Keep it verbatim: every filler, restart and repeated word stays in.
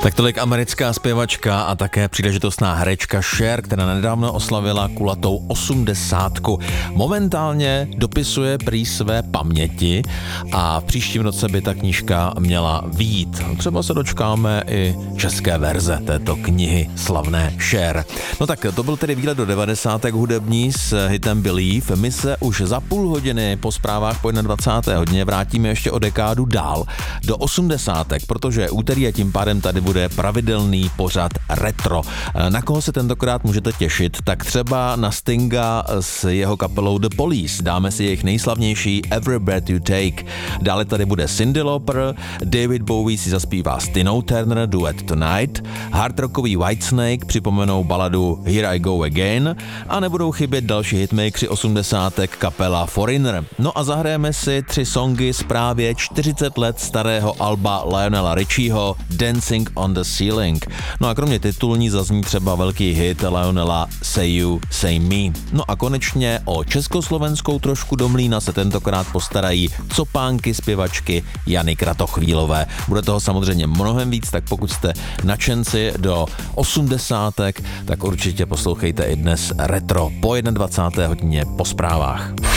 Tak tolik americká zpěvačka a také příležitostná herečka Cher, která nedávno oslavila kulatou osmdesátku. Momentálně dopisuje prý své paměti a v příštím roce by ta knížka měla vyjít. Třeba se dočkáme i české verze této knihy slavné Cher. No tak to byl tedy výlet do devadesátek hudební s hitem Believe. My se už za půl hodiny po zprávách po dvacáté první hodině vrátíme ještě o dekádu dál do osmdesátek, protože úterý a tím pádem tady bude pravidelný pořad retro. Na koho se tentokrát můžete těšit? Tak třeba na Stinga s jeho kapelou The Police. Dáme si jejich nejslavnější Every Breath You Take. Dále tady bude Cyndi Lauper, David Bowie si zaspívá s Tinou Turner duet Tonight, hardrockový Whitesnake připomenou baladu Here I Go Again a nebudou chybět další hitmakeři osmdesátek kapela Foreigner. No a zahrajeme si tři songy z právě čtyřicet let starého alba Lionela Richieho Dancing on the Ceiling. No a kromě titulní zazní třeba velký hit Lionela Say You, Say Me. No a konečně o československou trošku do mlýna se tentokrát postarají copánky zpěvačky Jany Kratochvílové. Bude toho samozřejmě mnohem víc, tak pokud jste nadšenci do osmdesátek, tak určitě poslouchejte i dnes retro po dvacáté první hodině po zprávách.